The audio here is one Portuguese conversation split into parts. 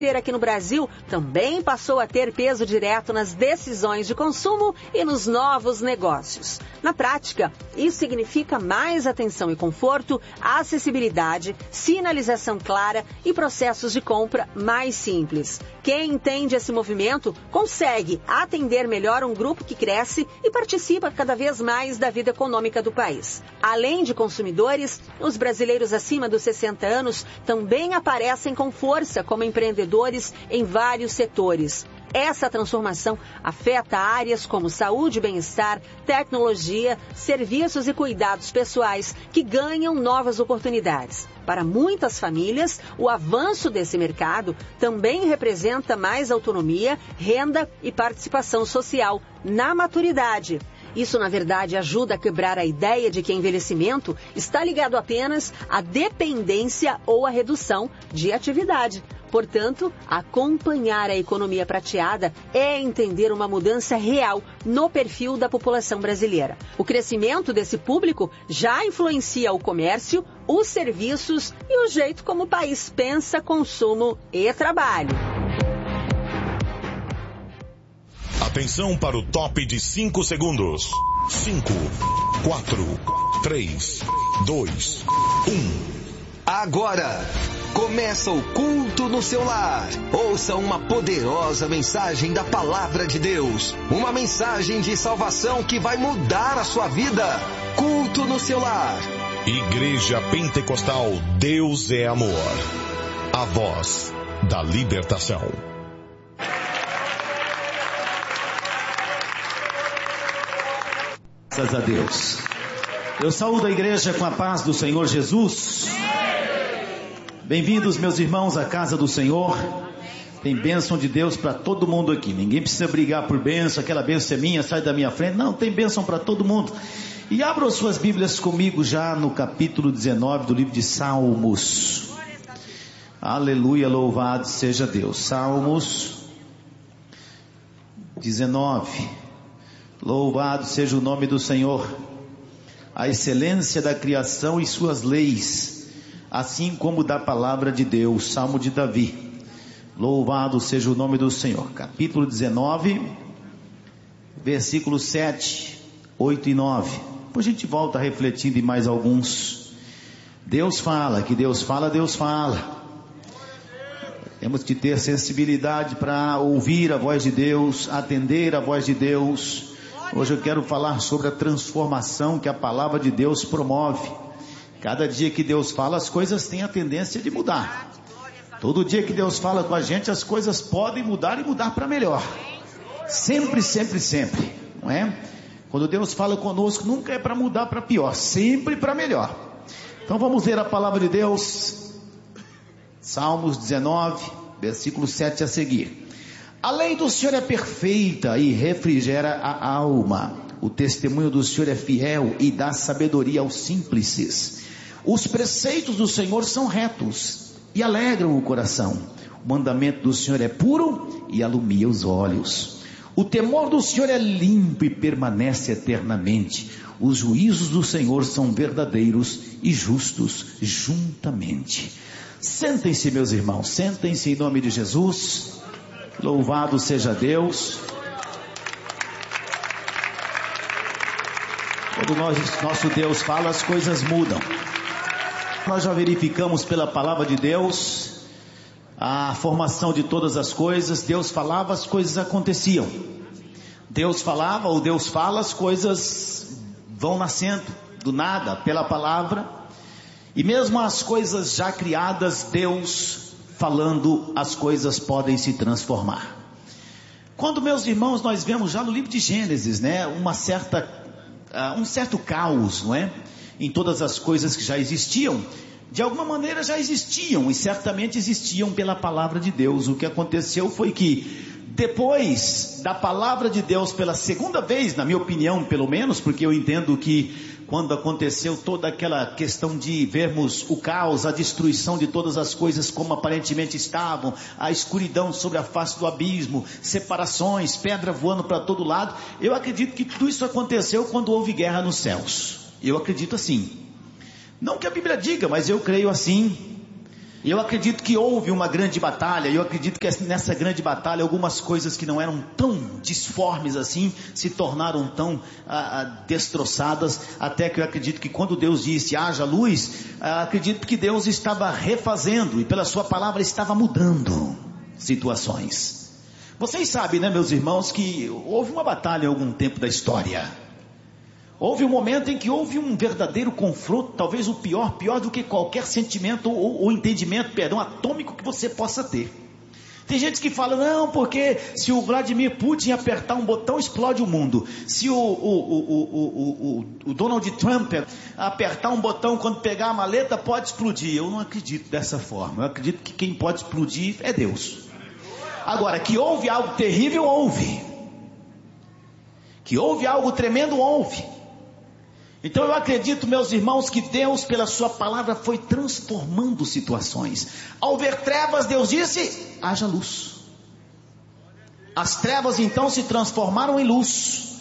aqui no Brasil também passou a ter peso direto nas decisões de consumo e nos novos negócios. Na prática, isso significa mais atenção e conforto, acessibilidade, sinalização clara e processos de compra mais simples. Quem entende esse movimento consegue atender melhor um grupo que cresce e participa cada vez mais da vida econômica do país. Além de consumidores, os brasileiros acima dos 60 anos também aparecem com força como empreendedores em vários setores. Essa transformação afeta áreas como saúde e bem-estar, tecnologia, serviços e cuidados pessoais, que ganham novas oportunidades. Para muitas famílias, o avanço desse mercado também representa mais autonomia, renda e participação social na maturidade. Isso, na verdade, ajuda a quebrar a ideia de que envelhecimento está ligado apenas à dependência ou à redução de atividade. Portanto, acompanhar a economia prateada é entender uma mudança real no perfil da população brasileira. O crescimento desse público já influencia o comércio, os serviços e o jeito como o país pensa consumo e trabalho. Atenção para o top de 5 segundos. 5, 4, 3, 2, 1. Agora começa o culto no seu lar. Ouça uma poderosa mensagem da palavra de Deus. Uma mensagem de salvação que vai mudar a sua vida. Culto no seu lar. Igreja Pentecostal Deus é Amor. A voz da libertação. Graças a Deus. Eu saúdo a igreja com a paz do Senhor Jesus. Bem-vindos, meus irmãos, à casa do Senhor. Tem bênção de Deus para todo mundo aqui. Ninguém precisa brigar por bênção, aquela bênção é minha, sai da minha frente. Não, tem bênção para todo mundo. E abram suas Bíblias comigo já no capítulo 19 do livro de Salmos. Aleluia, louvado seja Deus. Salmos 19. Louvado seja o nome do Senhor. A excelência da criação e suas leis, assim como da palavra de Deus. Salmo de Davi. Louvado seja o nome do Senhor. Capítulo 19, versículos 7, 8 e 9. Depois a gente volta refletindo em mais alguns. Deus fala, que Deus fala, Deus fala. Temos que ter sensibilidade para ouvir a voz de Deus, atender a voz de Deus. Hoje eu quero falar sobre a transformação que a palavra de Deus promove. Cada dia que Deus fala, as coisas têm a tendência de mudar. Todo dia que Deus fala com a gente, as coisas podem mudar e mudar para melhor. Sempre, sempre, sempre, não é? Quando Deus fala conosco, nunca é para mudar para pior, sempre para melhor. Então vamos ler a palavra de Deus. Salmos 19, versículo 7 a seguir. A lei do Senhor é perfeita e refrigera a alma. O testemunho do Senhor é fiel e dá sabedoria aos simples. Os preceitos do Senhor são retos e alegram o coração. O mandamento do Senhor é puro e alumia os olhos. O temor do Senhor é limpo e permanece eternamente. Os juízos do Senhor são verdadeiros e justos juntamente. Sentem-se, meus irmãos, sentem-se em nome de Jesus. Louvado seja Deus. Quando nosso Deus fala, as coisas mudam. Nós já verificamos pela palavra de Deus a formação de todas as coisas. Deus falava, as coisas aconteciam. Deus falava ou Deus fala, as coisas vão nascendo do nada, pela palavra. E mesmo as coisas já criadas, Deus falando, as coisas podem se transformar. Quando, meus irmãos, nós vemos já no livro de Gênesis, né, um certo caos, não é? Em todas as coisas que já existiam, de alguma maneira já existiam, e certamente existiam pela palavra de Deus. O que aconteceu foi que, depois da palavra de Deus pela segunda vez, na minha opinião pelo menos, porque eu entendo que quando aconteceu toda aquela questão de vermos o caos, a destruição de todas as coisas como aparentemente estavam, a escuridão sobre a face do abismo, separações, pedra voando para todo lado, eu acredito que tudo isso aconteceu quando houve guerra nos céus. Eu acredito assim. Não que a Bíblia diga, mas eu creio assim. Eu acredito que houve uma grande batalha, e eu acredito que nessa grande batalha algumas coisas que não eram tão disformes assim, se tornaram tão destroçadas, até que eu acredito que quando Deus disse, haja luz, acredito que Deus estava refazendo, e pela sua palavra estava mudando situações. Vocês sabem, né, meus irmãos, que houve uma batalha em algum tempo da história. Houve um momento em que houve um verdadeiro confronto, talvez o pior do que qualquer sentimento ou entendimento, atômico que você possa ter. Tem gente que fala, não, porque se o Vladimir Putin apertar um botão, explode o mundo. Se o Donald Trump apertar um botão quando pegar a maleta, pode explodir. Eu não acredito dessa forma. Eu acredito que quem pode explodir é Deus. Agora, que houve algo terrível, houve. Que houve algo tremendo, houve. Então eu acredito, meus irmãos, que Deus, pela sua palavra, foi transformando situações. Ao ver trevas, Deus disse, haja luz. As trevas então se transformaram em luz.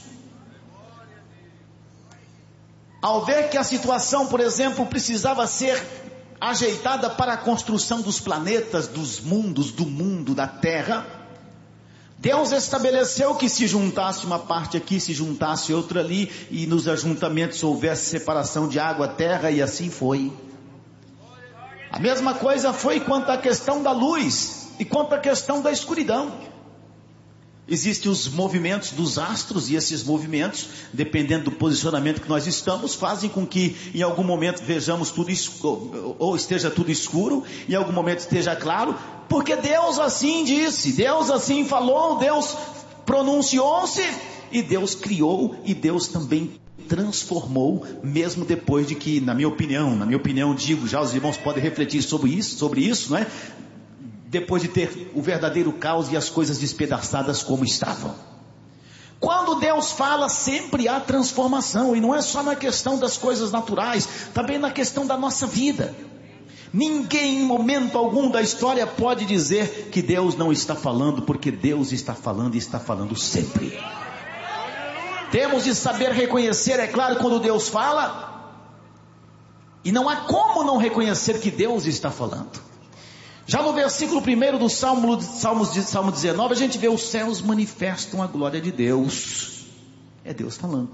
Ao ver que a situação, por exemplo, precisava ser ajeitada para a construção dos planetas, dos mundos, do mundo, da terra, Deus estabeleceu que se juntasse uma parte aqui, se juntasse outra ali, e nos ajuntamentos houvesse separação de água, terra, e assim foi. A mesma coisa foi quanto à questão da luz e quanto à questão da escuridão. Existem os movimentos dos astros, e esses movimentos, dependendo do posicionamento que nós estamos, fazem com que em algum momento vejamos tudo escuro, ou esteja tudo escuro, em algum momento esteja claro, porque Deus assim disse, Deus assim falou, Deus pronunciou-se, e Deus criou, e Deus também transformou, mesmo depois de que, na minha opinião, digo, já os irmãos podem refletir sobre isso, não é? Depois de ter o verdadeiro caos e as coisas despedaçadas como estavam. Quando Deus fala, sempre há transformação, e não é só na questão das coisas naturais, também na questão da nossa vida. Ninguém em momento algum da história pode dizer que Deus não está falando, porque Deus está falando e está falando sempre. Temos de saber reconhecer, é claro, quando Deus fala, e não há como não reconhecer que Deus está falando. Já no versículo 1 do Salmo 19, a gente vê os céus manifestam a glória de Deus. É Deus falando.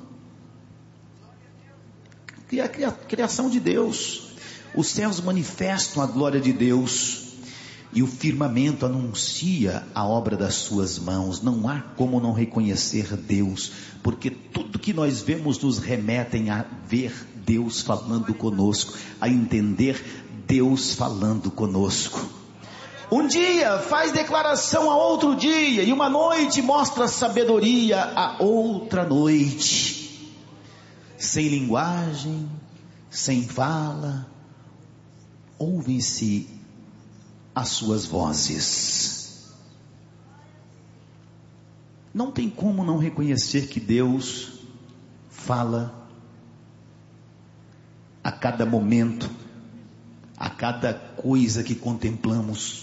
A criação de Deus. Os céus manifestam a glória de Deus. E o firmamento anuncia a obra das suas mãos. Não há como não reconhecer Deus, porque tudo que nós vemos nos remetem a ver Deus falando conosco, a entender Deus falando conosco. Um dia faz declaração a outro dia, e uma noite mostra sabedoria a outra noite. Sem linguagem, sem fala, ouvem-se as suas vozes. Não tem como não reconhecer que Deus fala a cada momento, a cada coisa que contemplamos.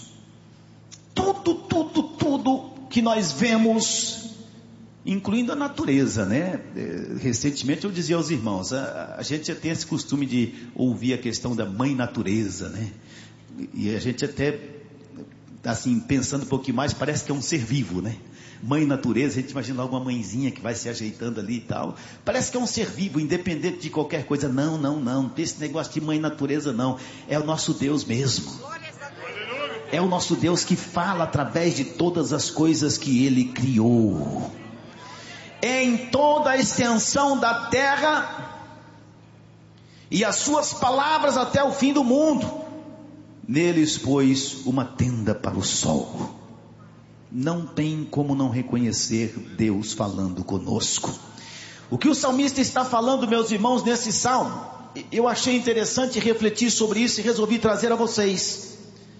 Tudo que nós vemos, incluindo a natureza, né? Recentemente eu dizia aos irmãos, a gente já tem esse costume de ouvir a questão da mãe natureza, né? E a gente até, assim, pensando um pouquinho mais, parece que é um ser vivo, né? Mãe natureza, a gente imagina logo uma mãezinha que vai se ajeitando ali e tal. Parece que é um ser vivo, independente de qualquer coisa. Não tem esse negócio de mãe natureza não. É o nosso Deus mesmo. É o nosso Deus que fala através de todas as coisas que Ele criou. Em toda a extensão da terra, e as suas palavras até o fim do mundo. Neles pôs uma tenda para o sol. Não tem como não reconhecer Deus falando conosco. O que o salmista está falando, meus irmãos, nesse salmo, eu achei interessante refletir sobre isso e resolvi trazer a vocês.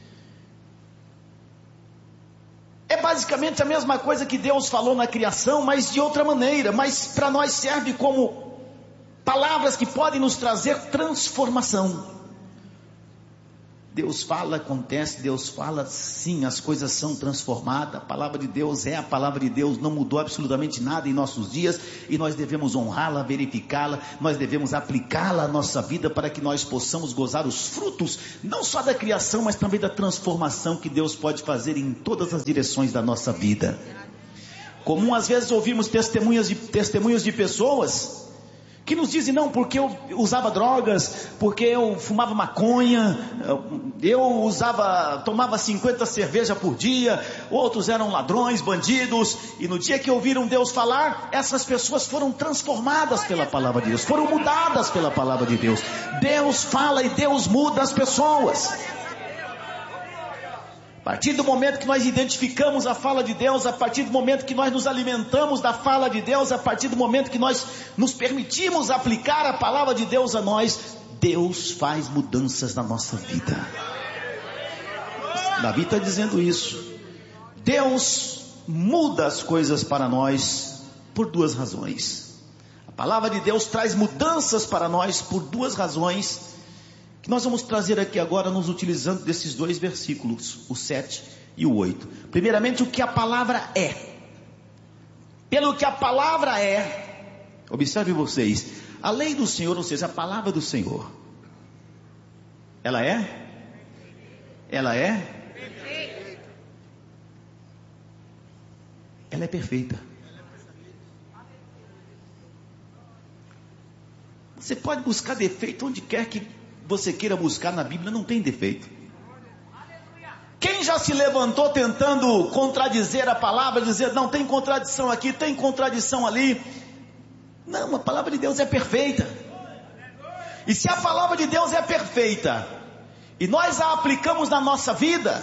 É basicamente a mesma coisa que Deus falou na criação, mas de outra maneira. Mas para nós serve como palavras que podem nos trazer transformação. Deus fala, acontece, Deus fala, sim, as coisas são transformadas. A palavra de Deus é a palavra de Deus, não mudou absolutamente nada em nossos dias, e nós devemos honrá-la, verificá-la, nós devemos aplicá-la à nossa vida, para que nós possamos gozar os frutos, não só da criação, mas também da transformação que Deus pode fazer em todas as direções da nossa vida. Comum às vezes ouvimos testemunhos de pessoas que nos dizem: não, porque eu usava drogas, porque eu fumava maconha, eu tomava 50 cervejas por dia, outros eram ladrões, bandidos, e no dia que ouviram Deus falar, essas pessoas foram transformadas pela palavra de Deus, foram mudadas pela palavra de Deus. Deus fala e Deus muda as pessoas. A partir do momento que nós identificamos a fala de Deus, a partir do momento que nós nos alimentamos da fala de Deus, a partir do momento que nós nos permitimos aplicar a palavra de Deus a nós, Deus faz mudanças na nossa vida. Davi está dizendo isso. Deus muda as coisas para nós por duas razões. A palavra de Deus traz mudanças para nós por duas razões, que nós vamos trazer aqui agora, nos utilizando desses dois versículos, o 7 e o 8. Primeiramente, o que a palavra é. Pelo que a palavra é, observe vocês, a lei do Senhor, ou seja, a palavra do Senhor, ela é? Ela é? Ela é perfeita. Você pode buscar defeito onde quer que você queira buscar na Bíblia, não tem defeito. Quem já se levantou tentando contradizer a palavra, dizer: não, tem contradição aqui, tem contradição ali? Não, a palavra de Deus é perfeita. E se a palavra de Deus é perfeita, e nós a aplicamos na nossa vida,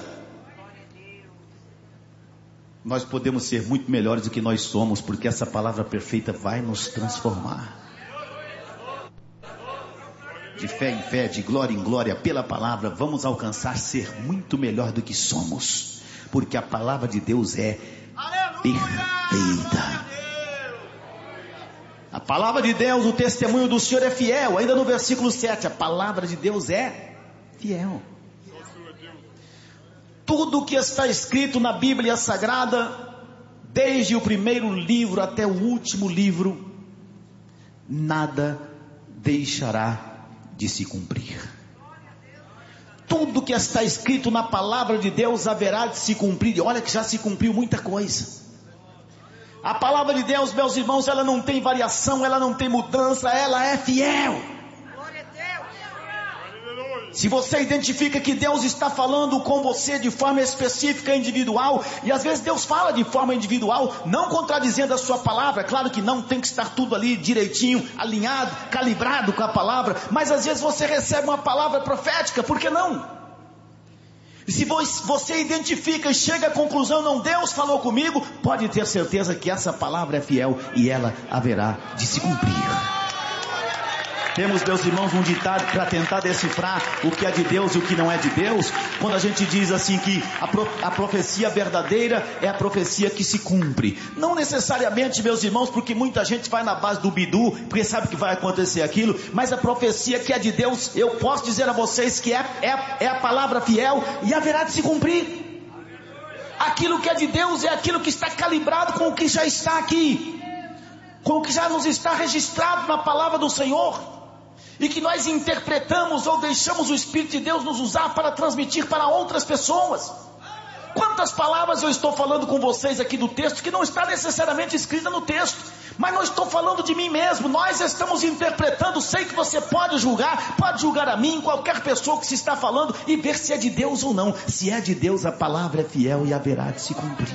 nós podemos ser muito melhores do que nós somos, porque essa palavra perfeita vai nos transformar. De fé em fé, de glória em glória, pela palavra, vamos alcançar ser muito melhor do que somos, porque a palavra de Deus é perfeita. A palavra de Deus, o testemunho do Senhor é fiel. Ainda no versículo 7, a palavra de Deus é fiel. Tudo que está escrito na Bíblia Sagrada, desde o primeiro livro até o último livro, nada deixará de se cumprir. Tudo que está escrito na palavra de Deus haverá de se cumprir. E olha que já se cumpriu muita coisa. A palavra de Deus, meus irmãos, ela não tem variação, ela não tem mudança, ela é fiel. Se você identifica que Deus está falando com você de forma específica, individual, e às vezes Deus fala de forma individual, não contradizendo a sua palavra, é claro que não tem que estar tudo ali direitinho, alinhado, calibrado com a palavra, mas às vezes você recebe uma palavra profética, por que não? E se você identifica e chega à conclusão: não, Deus falou comigo, pode ter certeza que essa palavra é fiel e ela haverá de se cumprir. Temos, meus irmãos, um ditado para tentar decifrar o que é de Deus e o que não é de Deus. Quando a gente diz assim que a profecia verdadeira é a profecia que se cumpre. Não necessariamente, meus irmãos, porque muita gente vai na base do bidu, porque sabe que vai acontecer aquilo. Mas a profecia que é de Deus, eu posso dizer a vocês que é a palavra fiel e haverá de se cumprir. Aquilo que é de Deus é aquilo que está calibrado com o que já está aqui, com o que já nos está registrado na palavra do Senhor, e que nós interpretamos ou deixamos o Espírito de Deus nos usar para transmitir para outras pessoas. Quantas palavras eu estou falando com vocês aqui do texto que não está necessariamente escrita no texto, mas não estou falando de mim mesmo, nós estamos interpretando. Sei que você pode julgar a mim, qualquer pessoa que se está falando, e ver se é de Deus ou não. Se é de Deus, a palavra é fiel e haverá de se cumprir.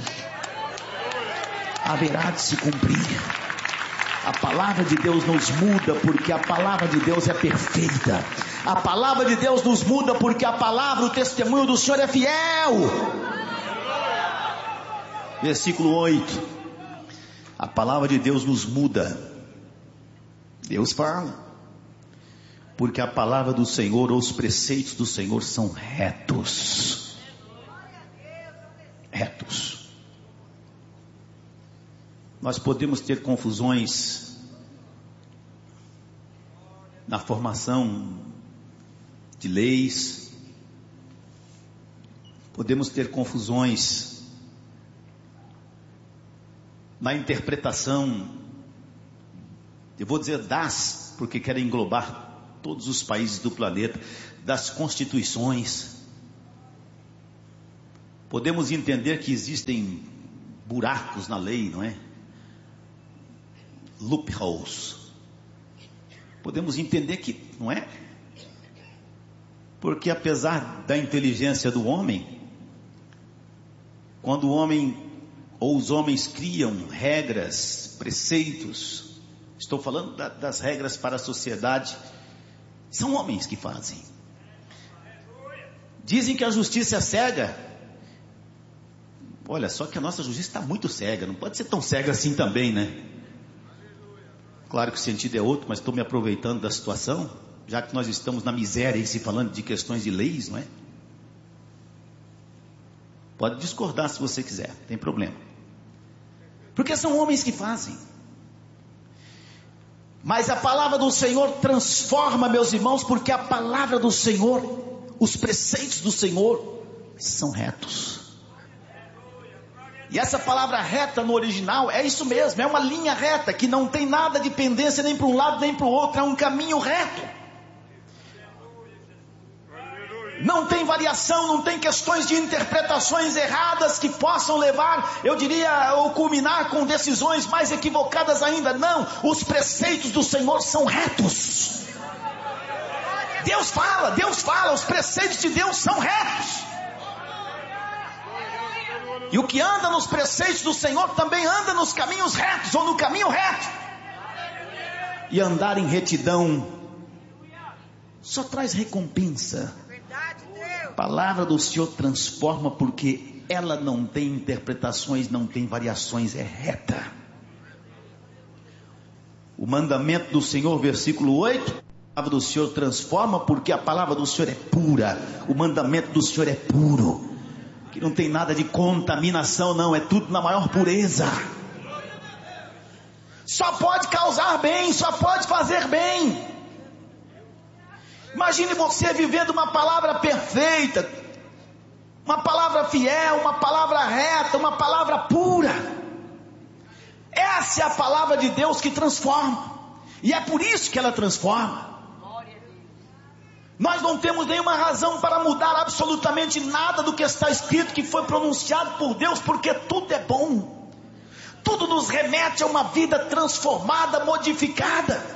Haverá de se cumprir. A palavra de Deus nos muda porque a palavra de Deus é perfeita. A palavra de Deus nos muda porque a palavra, o testemunho do Senhor é fiel. Versículo 8. A palavra de Deus nos muda. Deus fala. Porque a palavra do Senhor, ou os preceitos do Senhor são retos. Retos. Nós podemos ter confusões na formação de leis, Podemos ter confusões na interpretação, eu vou dizer porque quero englobar todos os países do planeta, das constituições. Podemos entender que existem buracos na lei, não é? Loopholes. Podemos entender que, não é? Porque apesar da inteligência do homem, quando o homem ou os homens criam regras, preceitos, estou falando das regras para a sociedade, são homens que fazem. Dizem que a justiça é cega. Olha, só que a nossa justiça está muito cega, não pode ser tão cega assim também, né? Claro que o sentido é outro, mas estou me aproveitando da situação, já que nós estamos na miséria e se falando de questões de leis, não é? Pode discordar se você quiser, não tem problema. Porque são homens que fazem. Mas a palavra do Senhor transforma, meus irmãos, porque a palavra do Senhor, os preceitos do Senhor são retos. E essa palavra reta no original é isso mesmo, é uma linha reta que não tem nada de pendência nem para um lado nem para o outro, é um caminho reto. Não tem variação, não tem questões de interpretações erradas que possam levar, eu diria, ou culminar com decisões mais equivocadas ainda. Não, os preceitos do Senhor são retos. Deus fala, os preceitos de Deus são retos. E o que anda nos preceitos do Senhor também anda nos caminhos retos, ou no caminho reto. E andar em retidão só traz recompensa. A palavra do Senhor transforma, porque ela não tem interpretações, não tem variações, é reta. O mandamento do Senhor, versículo 8, a palavra do Senhor transforma, porque a palavra do Senhor é pura. O mandamento do Senhor é puro, que não tem nada de contaminação, não, é tudo na maior pureza. Só pode causar bem, só pode fazer bem. Imagine você vivendo uma palavra perfeita, uma palavra fiel, uma palavra reta, uma palavra pura. Essa é a palavra de Deus que transforma, e é por isso que ela transforma. Nós não temos nenhuma razão para mudar absolutamente nada do que está escrito, que foi pronunciado por Deus, porque tudo é bom, tudo nos remete a uma vida transformada, modificada.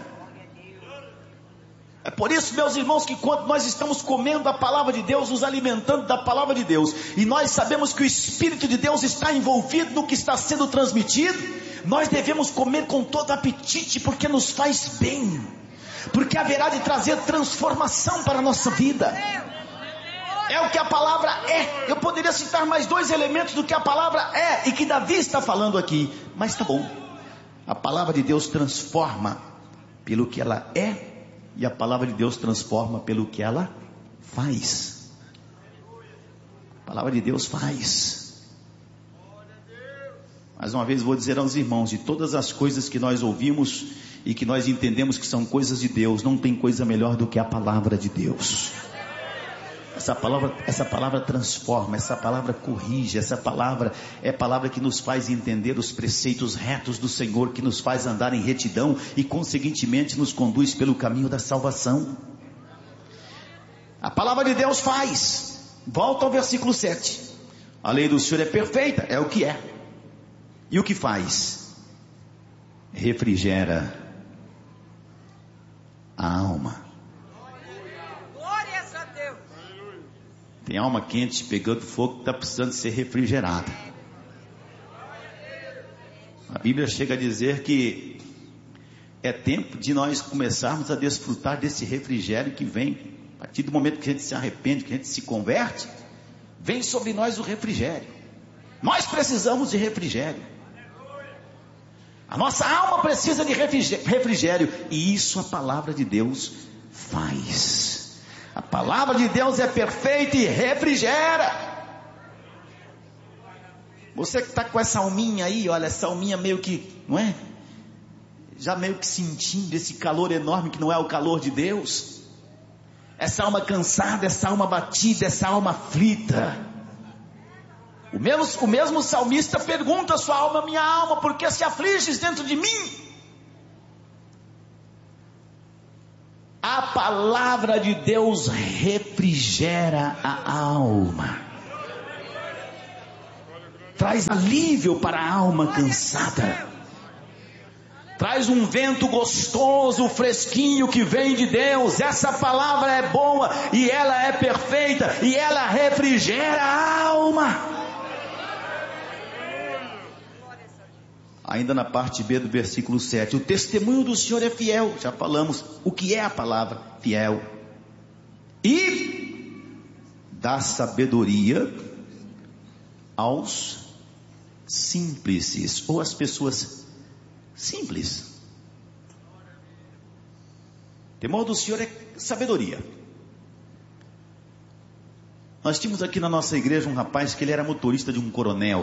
É por isso, meus irmãos, que quando nós estamos comendo a palavra de Deus, nos alimentando da palavra de Deus, e nós sabemos que o Espírito de Deus está envolvido no que está sendo transmitido, nós devemos comer com todo apetite, porque nos faz bem, porque haverá de trazer transformação para a nossa vida. É o que a palavra é. Eu poderia citar mais 2 elementos do que a palavra é, e que Davi está falando aqui, mas tá bom. A palavra de Deus transforma pelo que ela é, e a palavra de Deus transforma pelo que ela faz. A palavra de Deus faz. Mais uma vez vou dizer aos irmãos, de todas as coisas que nós ouvimos e que nós entendemos que são coisas de Deus, não tem coisa melhor do que a palavra de Deus. Essa palavra transforma, essa palavra corrige, essa palavra é a palavra que nos faz entender os preceitos retos do Senhor, que nos faz andar em retidão e conseguintemente nos conduz pelo caminho da salvação. A palavra de Deus faz. Volta ao versículo 7. A lei do Senhor é perfeita, é o que é. E o que faz? Refrigera a alma. Tem alma quente pegando fogo que está precisando ser refrigerada. A Bíblia chega a dizer que é tempo de nós começarmos a desfrutar desse refrigério que vem. A partir do momento que a gente se arrepende, que a gente se converte, vem sobre nós o refrigério. Nós precisamos de refrigério. A nossa alma precisa de refrigério, e isso a palavra de Deus faz. A palavra de Deus é perfeita e refrigera. Você que está com essa alminha aí, olha, essa alminha meio que, não é? Já meio que sentindo esse calor enorme que não é o calor de Deus. Essa alma cansada, essa alma batida, essa alma aflita. O mesmo salmista pergunta à sua alma: minha alma, por que se afliges dentro de mim? A palavra de Deus refrigera a alma, traz alívio para a alma cansada, traz um vento gostoso, fresquinho que vem de Deus. Essa palavra é boa e ela é perfeita e ela refrigera a alma. Ainda na parte B do versículo 7, o testemunho do Senhor é fiel. Já falamos o que é a palavra fiel. E dá sabedoria aos simples, ou às pessoas simples. O temor do Senhor é sabedoria. Nós tínhamos aqui na nossa igreja um rapaz que ele era motorista de um coronel.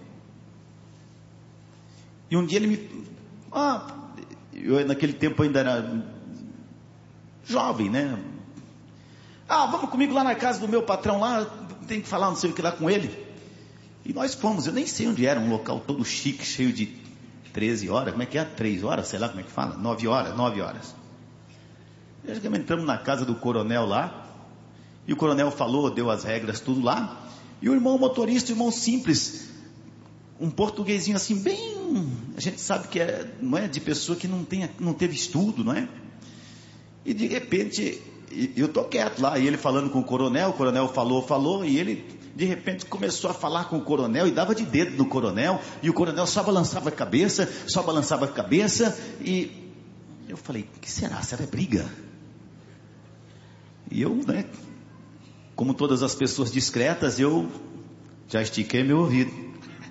E um dia ele me... eu naquele tempo ainda era jovem, né? Vamos comigo lá na casa do meu patrão lá, tem que falar não sei o que lá com ele. E nós fomos, eu nem sei onde era, um local todo chique, cheio de 13 horas, como é que é? 3 horas, sei lá como é que fala, 9 horas. E entramos na casa do coronel lá, e o coronel falou, deu as regras, tudo lá, e o irmão motorista, o irmão simples, um portuguesinho assim, bem, a gente sabe que não é de pessoa que não teve estudo, não é? E de repente, eu tô quieto lá, e ele falando com o coronel falou, e ele de repente começou a falar com o coronel, e dava de dedo no coronel, e o coronel só balançava a cabeça, e eu falei, o que será? Será briga? E eu, né, como todas as pessoas discretas, eu já estiquei meu ouvido.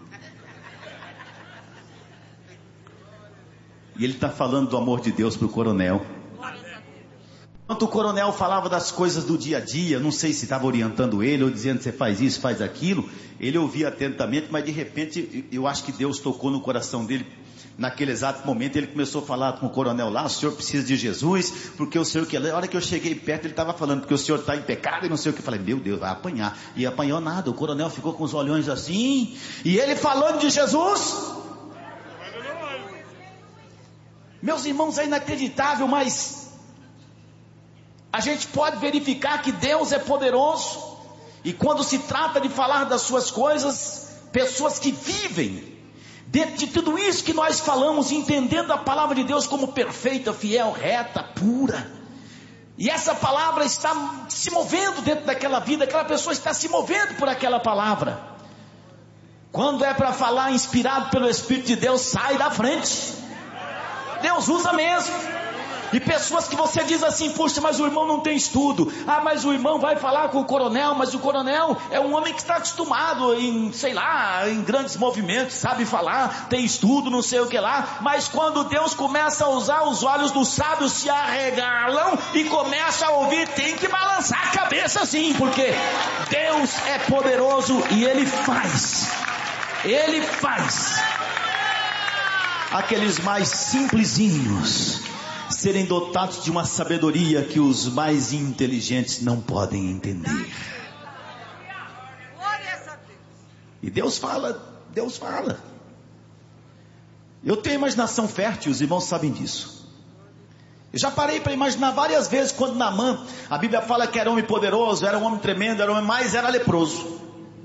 E ele está falando do amor de Deus para o coronel. Enquanto o coronel falava das coisas do dia a dia, não sei se estava orientando ele ou dizendo você faz isso, faz aquilo, ele ouvia atentamente, mas de repente eu acho que Deus tocou no coração dele. Naquele exato momento ele começou a falar com o coronel lá, o senhor precisa de Jesus, porque o senhor, a hora que eu cheguei perto ele estava falando, porque o senhor está em pecado e não sei o que. Eu falei, meu Deus, vai apanhar. E apanhou nada, o coronel ficou com os olhões assim, e ele falando de Jesus. Meus irmãos, é inacreditável, mas a gente pode verificar que Deus é poderoso, e quando se trata de falar das suas coisas, pessoas que vivem dentro de tudo isso que nós falamos, entendendo a palavra de Deus como perfeita, fiel, reta, pura, e essa palavra está se movendo dentro daquela vida, aquela pessoa está se movendo por aquela palavra. Quando é para falar inspirado pelo Espírito de Deus, sai da frente. Deus usa mesmo. E pessoas que você diz assim, puxa, mas o irmão não tem estudo. Mas o irmão vai falar com o coronel, mas o coronel é um homem que está acostumado em, sei lá, em grandes movimentos, sabe falar, tem estudo, não sei o que lá. Mas quando Deus começa a usar, os olhos do sábio se arregalam e começa a ouvir, tem que balançar a cabeça sim, porque Deus é poderoso e Ele faz. Aqueles mais simplesinhos serem dotados de uma sabedoria que os mais inteligentes não podem entender. E Deus fala. Eu tenho imaginação fértil, os irmãos sabem disso. Eu já parei para imaginar várias vezes quando Naamã, a Bíblia fala que era homem poderoso, era um homem tremendo, mas era leproso.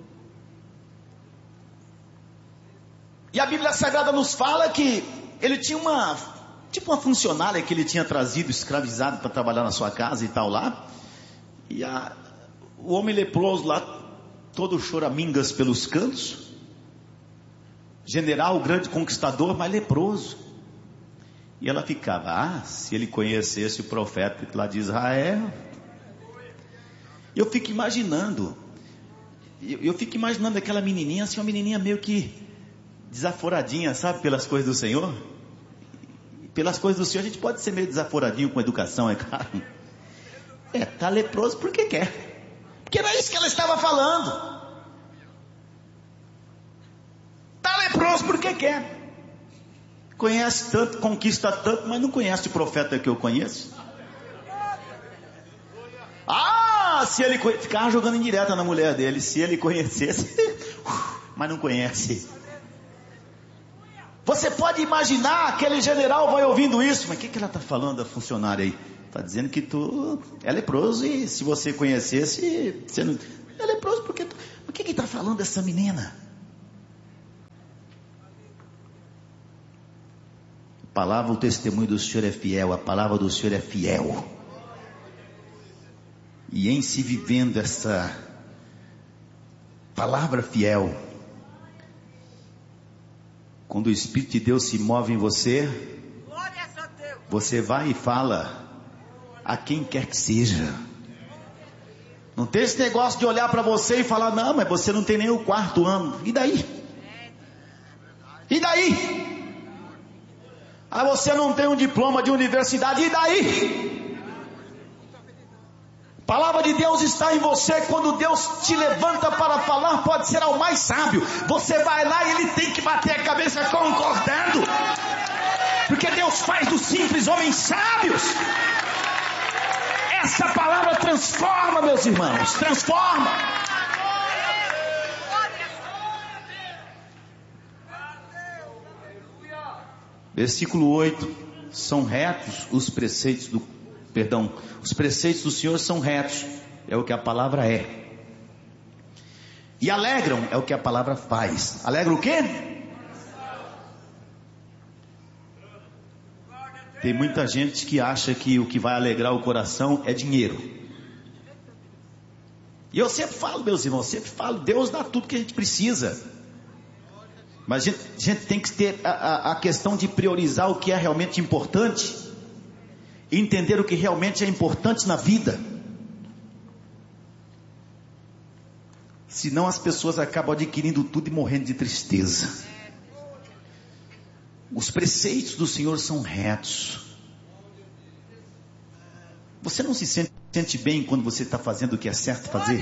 E a Bíblia Sagrada nos fala que ele tinha uma funcionária que ele tinha trazido, escravizado para trabalhar na sua casa e tal lá. E o homem leproso lá, todo choramingas pelos cantos. General, grande conquistador, mas leproso. E ela ficava, se ele conhecesse o profeta lá de Israel. Eu fico imaginando aquela menininha, assim, uma menininha meio que desaforadinha, sabe, pelas coisas do Senhor. Pelas coisas do Senhor a gente pode ser meio desaforadinho com educação, é claro. Tá leproso porque quer. Porque era isso que ela estava falando. Tá leproso porque quer. Conhece tanto, conquista tanto, mas não conhece o profeta que eu conheço. Se ele ficava jogando indireta na mulher dele, se ele conhecesse, mas não conhece. Você pode imaginar, aquele general vai ouvindo isso, mas o que ela está falando da funcionária aí? Está dizendo que tu é leproso e se você conhecesse, você não é leproso porque tu... O que está falando dessa menina? A palavra, o testemunho do Senhor é fiel, a palavra do Senhor é fiel. E em se vivendo essa palavra fiel, quando o Espírito de Deus se move em você, você vai e fala a quem quer que seja. Não tem esse negócio de olhar para você e falar, não, mas você não tem nem o 4º ano. E daí? E daí? Ah, você não tem um diploma de universidade. E daí? A palavra de Deus está em você. Quando Deus te levanta para falar, pode ser ao mais sábio. Você vai lá e ele tem que bater a cabeça concordando. Porque Deus faz dos simples homens sábios. Essa palavra transforma, meus irmãos, transforma. Versículo 8, são retos os preceitos os preceitos do Senhor são retos, é o que a palavra é. E alegram, é o que a palavra faz. Alegra o quê? Tem muita gente que acha que o que vai alegrar o coração é dinheiro. E eu sempre falo, meus irmãos, sempre falo, Deus dá tudo que a gente precisa. Mas a gente tem que ter a questão de priorizar o que é realmente importante. E entender o que realmente é importante na vida. Senão as pessoas acabam adquirindo tudo e morrendo de tristeza. Os preceitos do Senhor são retos. Você não se sente bem quando você está fazendo o que é certo fazer?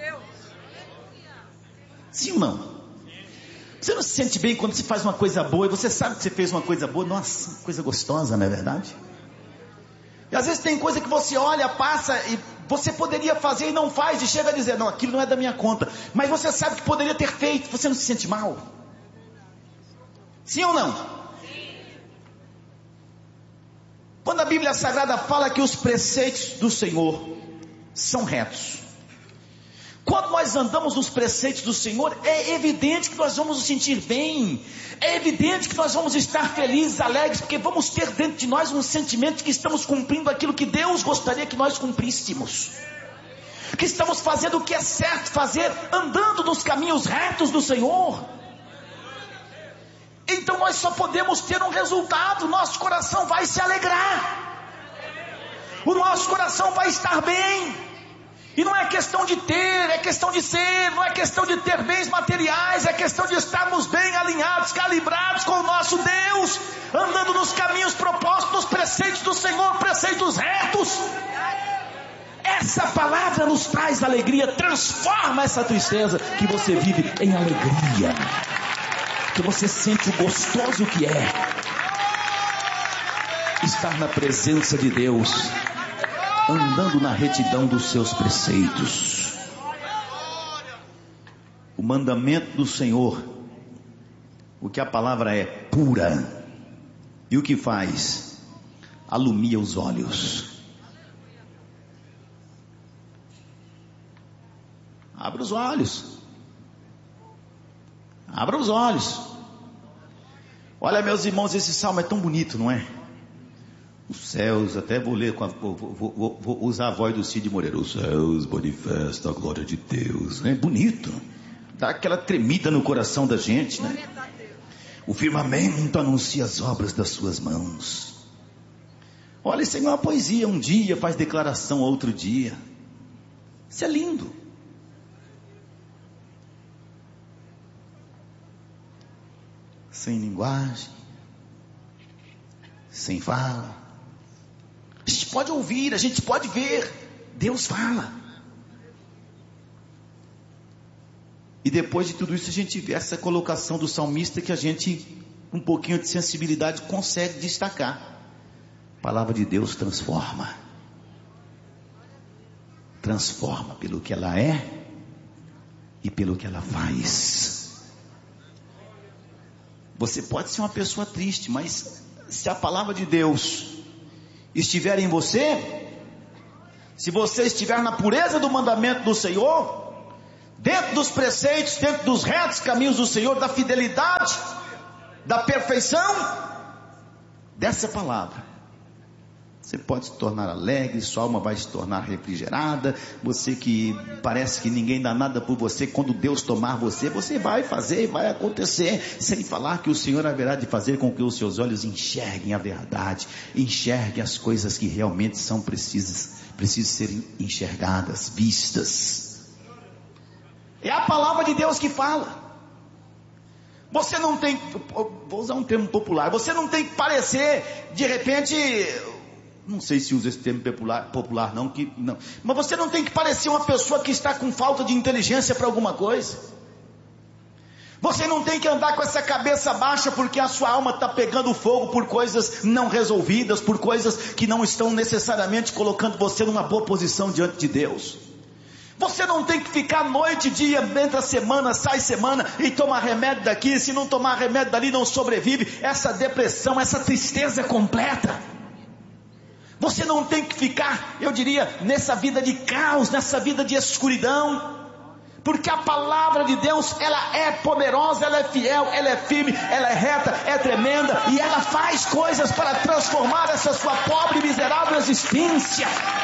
Sim ou não? Você não se sente bem quando você faz uma coisa boa e você sabe que você fez uma coisa boa? Nossa, coisa gostosa, não é verdade? E às vezes tem coisa que você olha, passa e você poderia fazer e não faz e chega a dizer, não, aquilo não é da minha conta. Mas você sabe que poderia ter feito, você não se sente mal? Sim ou não? Quando a Bíblia Sagrada fala que os preceitos do Senhor são retos, quando nós andamos nos preceitos do Senhor, é evidente que nós vamos nos sentir bem, é evidente que nós vamos estar felizes, alegres, porque vamos ter dentro de nós um sentimento de que estamos cumprindo aquilo que Deus gostaria que nós cumpríssemos, que estamos fazendo o que é certo fazer, andando nos caminhos retos do Senhor. Então nós só podemos ter um resultado, nosso coração vai se alegrar, o nosso coração vai estar bem, e não é questão de ter, é questão de ser, não é questão de ter bens materiais, é questão de estarmos bem alinhados, calibrados com o nosso Deus, andando nos caminhos propostos, nos preceitos do Senhor, preceitos retos. Essa palavra nos traz alegria, transforma essa tristeza que você vive em alegria. Que você sente o gostoso que é estar na presença de Deus, andando na retidão dos seus preceitos. O mandamento do Senhor, o que a palavra é, pura, e o que faz? Alumia os olhos. Abra os olhos. Abra os olhos. Olha, meus irmãos, esse salmo é tão bonito, não é? Os céus, até vou ler, vou usar a voz do Cid Moreira. Os céus manifestam a glória de Deus. É bonito. Dá aquela tremida no coração da gente, né? O firmamento anuncia as obras das suas mãos. Olha, isso é uma poesia. Um dia faz declaração outro dia. Isso é lindo. Sem linguagem, sem fala. A gente pode ouvir, a gente pode ver. Deus fala. E depois de tudo isso a gente vê essa colocação do salmista que a gente, um pouquinho de sensibilidade, consegue destacar. A palavra de Deus transforma. Transforma pelo que ela é e pelo que ela faz. Você pode ser uma pessoa triste, mas se a palavra de Deus estiver em você, se você estiver na pureza do mandamento do Senhor, dentro dos preceitos, dentro dos retos caminhos do Senhor, da fidelidade, da perfeição dessa palavra, você pode se tornar alegre, sua alma vai se tornar refrigerada. Você que parece que ninguém dá nada por você, quando Deus tomar você, você vai fazer, vai acontecer, sem falar que o Senhor haverá de fazer com que os seus olhos enxerguem a verdade, enxerguem as coisas que realmente são precisam serem enxergadas, vistas. É a palavra de Deus que fala. Você não tem, vou usar um termo popular, você não tem que parecer, de repente, não sei se usa esse termo popular não, mas você não tem que parecer uma pessoa que está com falta de inteligência para alguma coisa. Você não tem que andar com essa cabeça baixa porque a sua alma está pegando fogo por coisas não resolvidas, por coisas que não estão necessariamente colocando você numa boa posição diante de Deus. Você não tem que ficar noite e dia, entra semana, sai semana, e tomar remédio daqui, se não tomar remédio dali não sobrevive, essa depressão, essa tristeza completa. Você não tem que ficar, eu diria, nessa vida de caos, nessa vida de escuridão, porque a palavra de Deus, ela é poderosa, ela é fiel, ela é firme, ela é reta, é tremenda, e ela faz coisas para transformar essa sua pobre e miserável existência.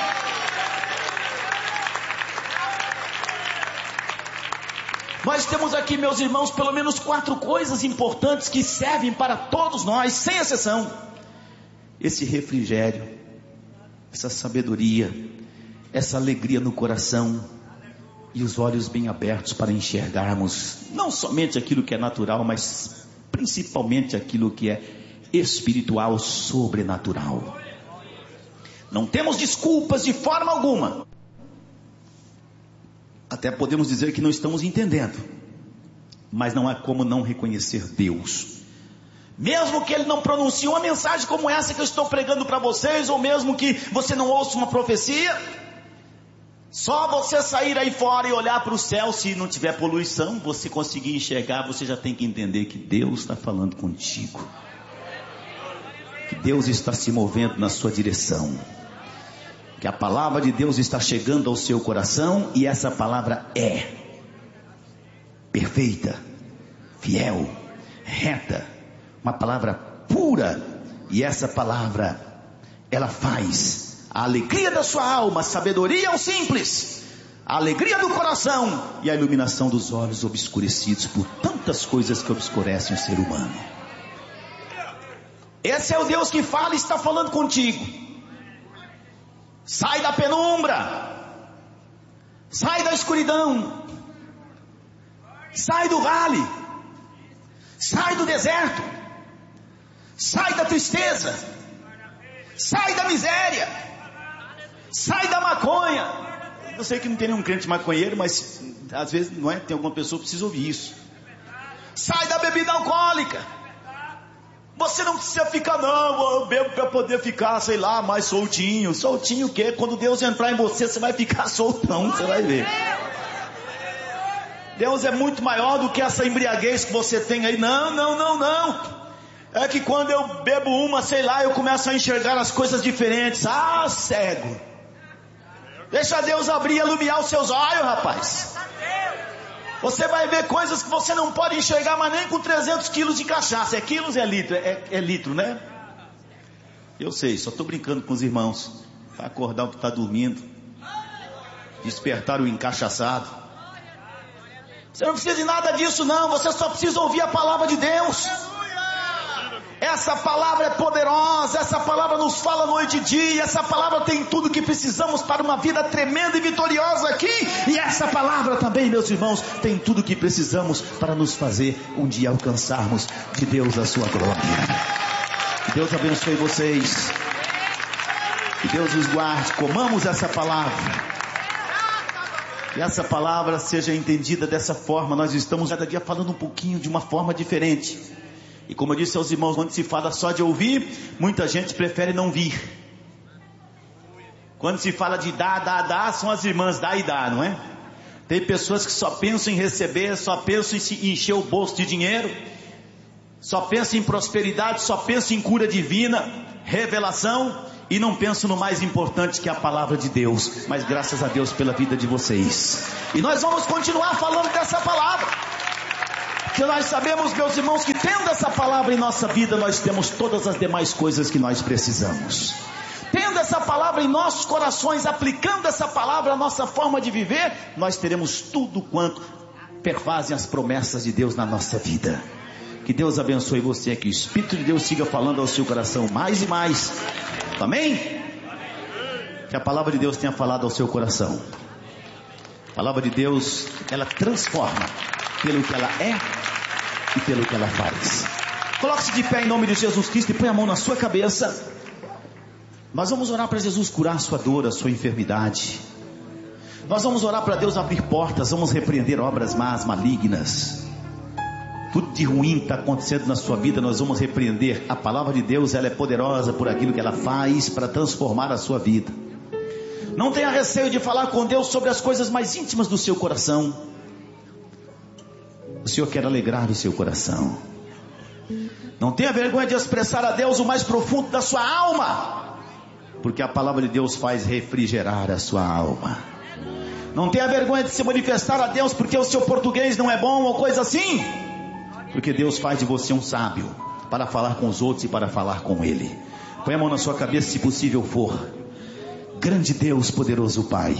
Nós temos aqui, meus irmãos, pelo menos 4 coisas importantes que servem para todos nós, sem exceção. Esse refrigério, essa sabedoria, essa alegria no coração e os olhos bem abertos para enxergarmos não somente aquilo que é natural, mas principalmente aquilo que é espiritual, sobrenatural. Não temos desculpas de forma alguma. Até podemos dizer que não estamos entendendo, mas não há como não reconhecer Deus. Mesmo que Ele não pronuncie uma mensagem como essa que eu estou pregando para vocês, ou mesmo que você não ouça uma profecia, só você sair aí fora e olhar para o céu, se não tiver poluição, você conseguir enxergar, você já tem que entender que Deus está falando contigo, que Deus está se movendo na sua direção, que a palavra de Deus está chegando ao seu coração, e essa palavra é perfeita, fiel, reta, uma palavra pura, e essa palavra, ela faz a alegria da sua alma, a sabedoria ao simples, a alegria do coração e a iluminação dos olhos obscurecidos por tantas coisas que obscurecem o ser humano. Esse é o Deus que fala e está falando contigo. Sai da penumbra, sai da escuridão, sai do vale, sai do deserto, sai da tristeza, sai da miséria, sai da maconha. Eu sei que não tem nenhum crente maconheiro, mas às vezes não é, tem alguma pessoa que precisa ouvir isso. Sai da bebida alcoólica. Você não precisa ficar, não, eu bebo para poder ficar, sei lá, mais soltinho. Soltinho o quê? Quando Deus entrar em você, você vai ficar soltão, você vai ver. Deus é muito maior do que essa embriaguez que você tem aí. Não. É que quando eu bebo uma, sei lá, eu começo a enxergar as coisas diferentes. Ah, cego. Deixa Deus abrir e iluminar os seus olhos, rapaz. Você vai ver coisas que você não pode enxergar, mas nem com 300 quilos de cachaça. É quilos, é litro, é litro, né? Eu sei, só estou brincando com os irmãos. Para acordar o que está dormindo, despertar o encachaçado. Você não precisa de nada disso não, você só precisa ouvir a palavra de Deus. Essa palavra é poderosa, essa palavra nos fala noite e dia, essa palavra tem tudo que precisamos para uma vida tremenda e vitoriosa aqui, e essa palavra também, meus irmãos, tem tudo que precisamos para nos fazer um dia alcançarmos de Deus a sua glória. Que Deus abençoe vocês, que Deus os guarde, comamos essa palavra, que essa palavra seja entendida dessa forma. Nós estamos cada dia falando um pouquinho de uma forma diferente. E como eu disse aos irmãos, quando se fala só de ouvir, muita gente prefere não vir. Quando se fala de dar, são as irmãs dá e dá, não é? Tem pessoas que só pensam em receber, só pensam em se encher o bolso de dinheiro, Só penso em prosperidade, só penso em cura divina, revelação, e não penso no mais importante, que é a palavra de Deus. Mas graças a Deus pela vida de vocês. E nós vamos continuar falando dessa palavra, porque nós sabemos, meus irmãos, que tendo essa palavra em nossa vida, nós temos todas as demais coisas que nós precisamos. Tendo essa palavra em nossos corações, aplicando essa palavra à nossa forma de viver, nós teremos tudo quanto perfazem as promessas de Deus na nossa vida. Que Deus abençoe você, que o Espírito de Deus siga falando ao seu coração mais e mais. Amém? Que a palavra de Deus tenha falado ao seu coração. A palavra de Deus, ela transforma pelo que ela é e pelo que ela faz. Coloque-se de pé em nome de Jesus Cristo e põe a mão na sua cabeça. Nós vamos orar para Jesus curar a sua dor, a sua enfermidade. Nós vamos orar para Deus abrir portas, vamos repreender obras más, malignas. Tudo de ruim está acontecendo na sua vida, nós vamos repreender. A palavra de Deus, ela é poderosa por aquilo que ela faz para transformar a sua vida. Não tenha receio de falar com Deus sobre as coisas mais íntimas do seu coração. O Senhor quer alegrar o seu coração. Não tenha vergonha de expressar a Deus o mais profundo da sua alma, porque a palavra de Deus faz refrigerar a sua alma. Não tenha vergonha de se manifestar a Deus porque o seu português não é bom ou coisa assim, porque Deus faz de você um sábio para falar com os outros e para falar com Ele. Põe a mão na sua cabeça, se possível for. Grande Deus, poderoso Pai,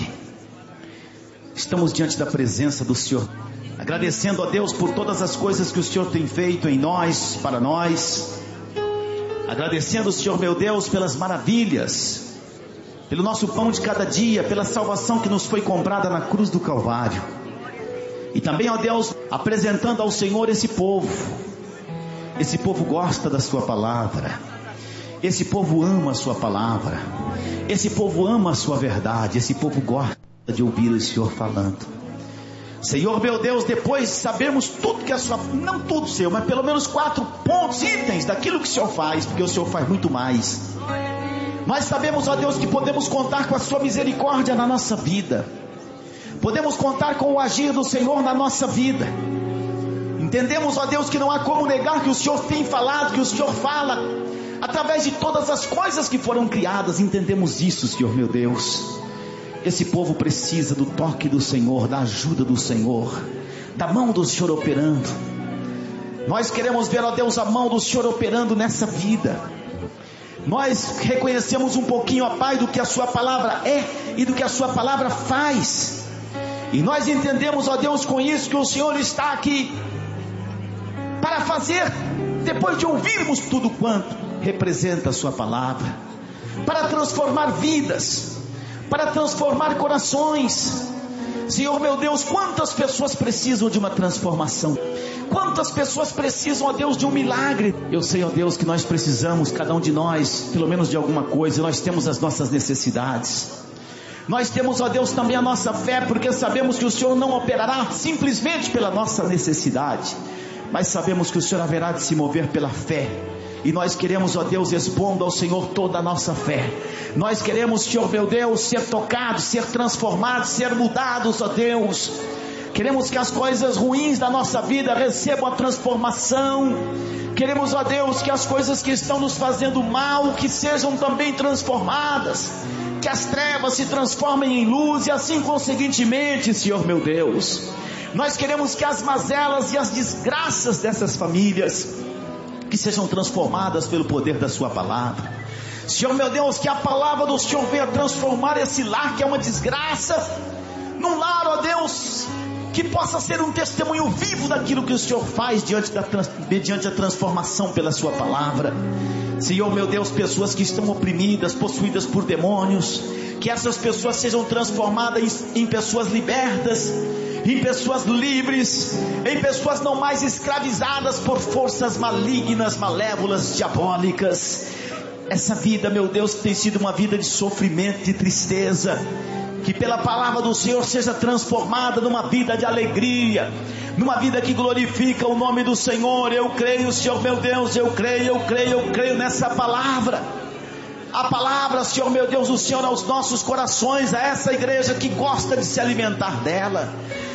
estamos diante da presença do Senhor, agradecendo a Deus por todas as coisas que o Senhor tem feito em nós, para nós. Agradecendo o Senhor, meu Deus, pelas maravilhas, pelo nosso pão de cada dia, pela salvação que nos foi comprada na cruz do Calvário. E também, ó Deus, apresentando ao Senhor esse povo. Esse povo gosta da sua palavra. Esse povo ama a sua palavra. Esse povo ama a sua verdade. Esse povo gosta de ouvir o Senhor falando. Senhor, meu Deus, depois de sabermos tudo que a sua, não tudo, Senhor, mas pelo menos 4 pontos, itens daquilo que o Senhor faz, porque o Senhor faz muito mais. Nós sabemos, ó Deus, que podemos contar com a sua misericórdia na nossa vida. Podemos contar com o agir do Senhor na nossa vida. Entendemos, ó Deus, que não há como negar que o Senhor tem falado, que o Senhor fala através de todas as coisas que foram criadas. Entendemos isso, Senhor, meu Deus. Esse povo precisa do toque do Senhor, da ajuda do Senhor, da mão do Senhor operando. Nós queremos ver, ó Deus, a mão do Senhor operando nessa vida. Nós reconhecemos um pouquinho, ó Pai, do que a sua palavra é e do que a sua palavra faz. E nós entendemos, ó Deus, com isso, que o Senhor está aqui para fazer, depois de ouvirmos tudo quanto representa a sua palavra, para transformar vidas, para transformar corações. Senhor, meu Deus, quantas pessoas precisam de uma transformação? Quantas pessoas precisam, ó Deus, de um milagre? Eu sei, ó Deus, que nós precisamos, cada um de nós, pelo menos de alguma coisa. Nós temos as nossas necessidades. Nós temos, ó Deus, também a nossa fé, porque sabemos que o Senhor não operará simplesmente pela nossa necessidade, mas sabemos que o Senhor haverá de se mover pela fé. E nós queremos, ó Deus, expondo ao Senhor toda a nossa fé. Nós queremos, Senhor, meu Deus, ser tocados, ser transformados, ser mudados, ó Deus. Queremos que as coisas ruins da nossa vida recebam a transformação. Queremos, ó Deus, que as coisas que estão nos fazendo mal, que sejam também transformadas. Que as trevas se transformem em luz, e assim conseguintemente, Senhor, meu Deus, nós queremos que as mazelas e as desgraças dessas famílias que sejam transformadas pelo poder da sua palavra. Senhor, meu Deus, que a palavra do Senhor venha transformar esse lar que é uma desgraça, num lar, ó Deus, que possa ser um testemunho vivo daquilo que o Senhor faz mediante a transformação pela sua palavra. Senhor, meu Deus, pessoas que estão oprimidas, possuídas por demônios, que essas pessoas sejam transformadas em pessoas libertas, em pessoas livres, em pessoas não mais escravizadas por forças malignas, malévolas, diabólicas. Essa vida, meu Deus, que tem sido uma vida de sofrimento, de tristeza, que pela palavra do Senhor seja transformada numa vida de alegria, numa vida que glorifica o nome do Senhor. Eu creio, Senhor, meu Deus, eu creio nessa palavra. A palavra, Senhor, meu Deus, do Senhor aos nossos corações, a essa igreja que gosta de se alimentar dela.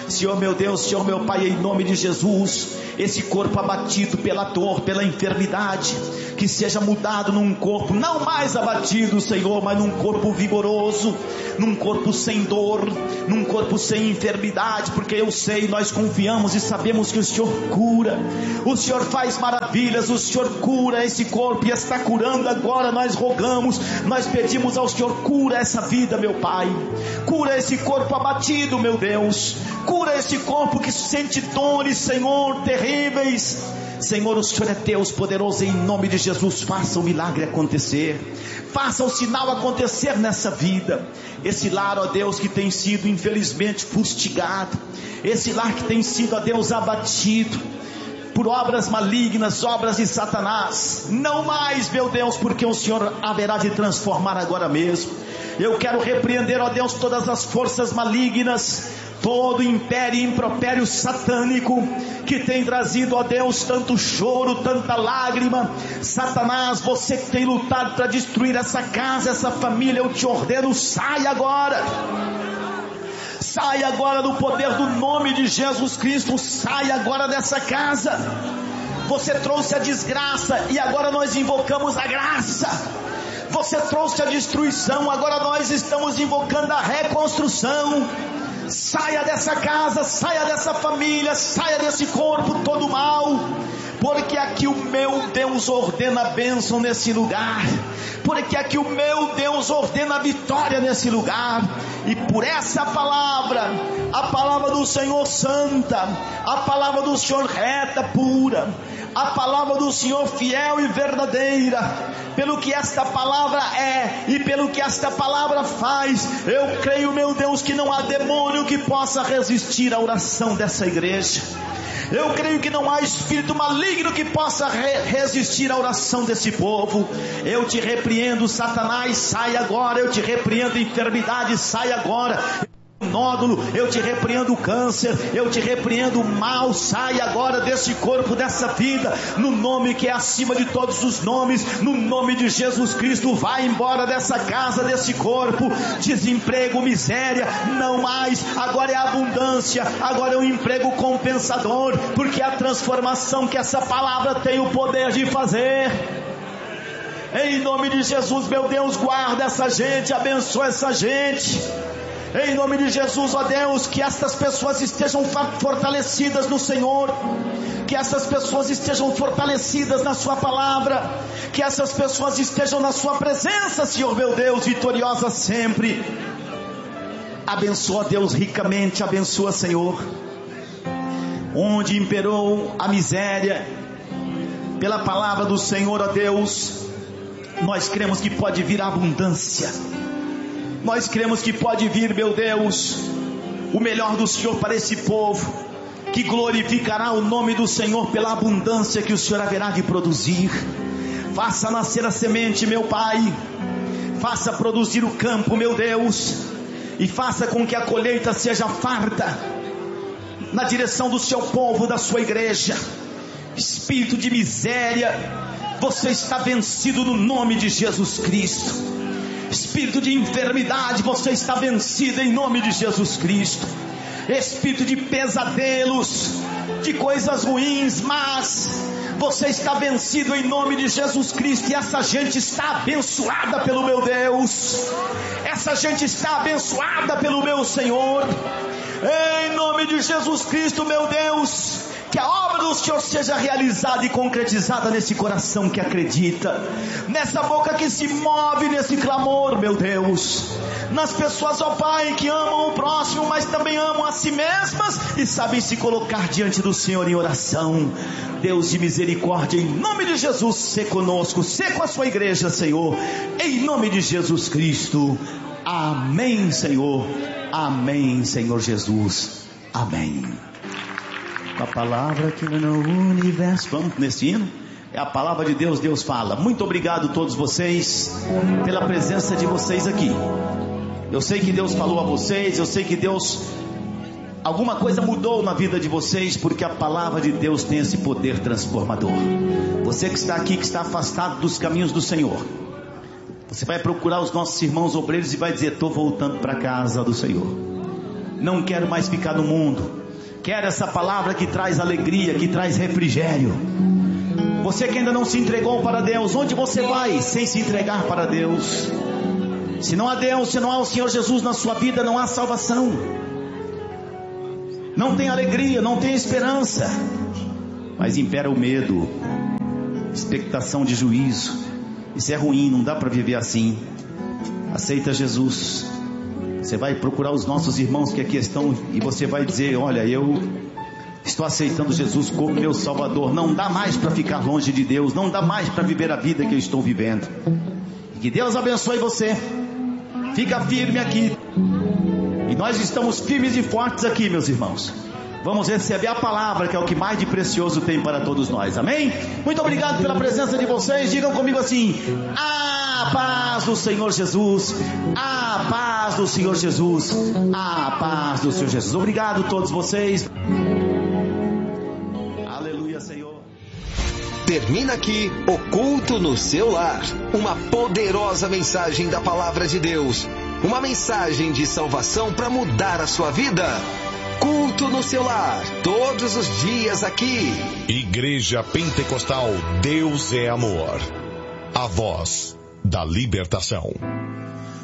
Senhor meu Deus, Senhor meu Pai, em nome de Jesus, esse corpo abatido pela dor, pela enfermidade, que seja mudado num corpo não mais abatido, Senhor, mas num corpo vigoroso, num corpo sem dor, num corpo sem enfermidade, porque eu sei, nós confiamos e sabemos que o Senhor cura, o Senhor faz maravilhas, o Senhor cura esse corpo e está curando agora. Nós rogamos, nós pedimos ao Senhor, cura essa vida, meu Pai, cura esse corpo abatido, meu Deus, cura esse corpo que sente dores, Senhor, terríveis. Senhor, o Senhor é Deus poderoso, em nome de Jesus, faça o milagre acontecer, faça o sinal acontecer nessa vida. Esse lar, ó Deus, que tem sido infelizmente fustigado, esse lar que tem sido, ó Deus, abatido por obras malignas, obras de Satanás, não mais, meu Deus, porque o Senhor haverá de transformar agora mesmo. Eu quero repreender, ó Deus, todas as forças malignas, todo império e impropério satânico que tem trazido, ó Deus, tanto choro, tanta lágrima. Satanás, você que tem lutado para destruir essa casa, essa família, eu te ordeno, sai agora. Sai agora no poder do nome de Jesus Cristo, sai agora dessa casa. Você trouxe a desgraça e agora nós invocamos a graça. Você trouxe a destruição, agora nós estamos invocando a reconstrução. Saia dessa casa, saia dessa família, saia desse corpo todo mal, porque aqui o meu Deus ordena a bênção nesse lugar, porque aqui o meu Deus ordena a vitória nesse lugar. E por essa palavra, a palavra do Senhor santa, a palavra do Senhor reta, pura, a palavra do Senhor fiel e verdadeira, pelo que esta palavra é e pelo que esta palavra faz, eu creio, meu Deus, que não há demônio que possa resistir à oração dessa igreja. Eu creio que não há espírito maligno que possa resistir à oração desse povo. Eu te repreendo, Satanás, sai agora. Eu te repreendo, enfermidade, sai agora. Nódulo, eu te repreendo o câncer, eu te repreendo o mal, sai agora desse corpo, dessa vida, no nome que é acima de todos os nomes, no nome de Jesus Cristo. Vai embora dessa casa, desse corpo. Desemprego, miséria, não mais, agora é abundância, agora é um emprego compensador, porque é a transformação que essa palavra tem o poder de fazer. Em nome de Jesus, meu Deus, guarda essa gente, abençoa essa gente. Em nome de Jesus, ó Deus, que estas pessoas estejam fortalecidas no Senhor, que essas pessoas estejam fortalecidas na sua palavra, que essas pessoas estejam na sua presença, Senhor meu Deus, vitoriosa sempre. Abençoa, Deus, ricamente, abençoa, Senhor, onde imperou a miséria, pela palavra do Senhor, ó Deus, nós cremos que pode vir a abundância. Nós cremos que pode vir, meu Deus, o melhor do Senhor para esse povo, que glorificará o nome do Senhor pela abundância que o Senhor haverá de produzir. Faça nascer a semente, meu Pai, faça produzir o campo, meu Deus, e faça com que a colheita seja farta, na direção do seu povo, da sua igreja. Espírito de miséria, você está vencido no nome de Jesus Cristo. Espírito de enfermidade, você está vencido em nome de Jesus Cristo. Espírito de pesadelos, de coisas ruins, mas você está vencido em nome de Jesus Cristo. E essa gente está abençoada pelo meu Deus, essa gente está abençoada pelo meu Senhor. Em nome de Jesus Cristo, meu Deus, que a obra do Senhor seja realizada e concretizada nesse coração que acredita, nessa boca que se move nesse clamor, meu Deus, nas pessoas, ó Pai, que amam o próximo, mas também amam a si mesmas e sabem se colocar diante do Senhor em oração. Deus de misericórdia, em nome de Jesus, sê conosco, sê com a sua igreja, Senhor, em nome de Jesus Cristo. Amém, Senhor. Amém, Senhor Jesus. Amém. A palavra que no universo, vamos nesse hino, é a palavra de Deus. Deus fala. Muito obrigado a todos vocês pela presença de vocês aqui. Eu sei que Deus falou a vocês, eu sei que Deus, alguma coisa mudou na vida de vocês, porque a palavra de Deus tem esse poder transformador. Você que está aqui, que está afastado dos caminhos do Senhor, você vai procurar os nossos irmãos obreiros e vai dizer: estou voltando para a casa do Senhor, não quero mais ficar no mundo, Quero essa palavra que traz alegria, que traz refrigério. Você que ainda não se entregou para Deus, onde você vai sem se entregar para Deus? Se não há Deus, se não há o Senhor Jesus na sua vida, não há salvação. Não tem alegria, não tem esperança. Mas impera o medo, expectação de juízo. Isso é ruim, não dá para viver assim. Aceita Jesus. Você vai procurar os nossos irmãos que aqui estão e você vai dizer: olha, eu estou aceitando Jesus como meu Salvador. Não dá mais para ficar longe de Deus, não dá mais para viver a vida que eu estou vivendo. Que Deus abençoe você. Fica firme aqui. E nós estamos firmes e fortes aqui, meus irmãos. Vamos receber a palavra, que é o que mais de precioso tem para todos nós. Amém? Muito obrigado pela presença de vocês. Digam comigo assim: a paz do Senhor Jesus. A paz do Senhor Jesus. A paz do Senhor Jesus. Obrigado a todos vocês. Aleluia, Senhor. Termina aqui o culto no seu lar. Uma poderosa mensagem da palavra de Deus. Uma mensagem de salvação para mudar a sua vida. Culto no seu lar, todos os dias aqui. Igreja Pentecostal Deus é Amor. A voz da libertação.